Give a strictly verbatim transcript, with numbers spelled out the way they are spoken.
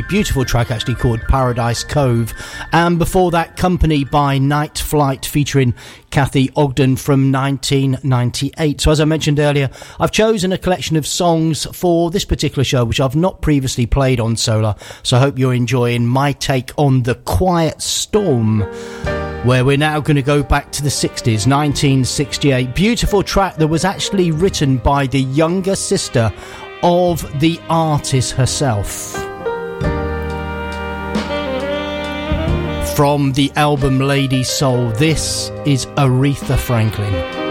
beautiful track actually called Paradise Cove. And before that, Company by Night Flight featuring Cathy Ogden from nineteen ninety-eight. So as I mentioned earlier, I've chosen a collection of songs for this particular show which I've not previously played on Solar. So I hope you're enjoying my take on The Quiet Storm, where we're now going to go back to the sixties, nineteen sixty-eight. Beautiful track that was actually written by the younger sister of the artist herself. From the album Lady Soul, this is Aretha Franklin.